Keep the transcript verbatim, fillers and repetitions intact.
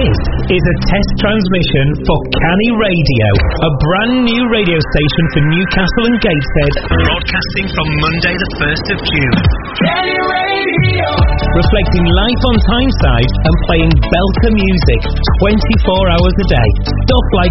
This is a test transmission for Canny Radio, a brand new radio station for Newcastle and Gateshead, broadcasting from Monday the first of June. Canny Radio! Reflecting life on Tyneside and playing belter music twenty-four hours a day. Stuff like